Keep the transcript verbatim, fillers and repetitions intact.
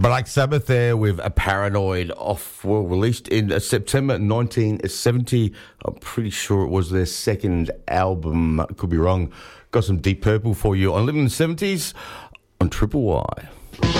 Black Sabbath there with a Paranoid off, well, released in uh, September nineteen seventy. I'm pretty sure it was their second album. Could be wrong. Got some Deep Purple for you on Living in the seventies on Triple Y.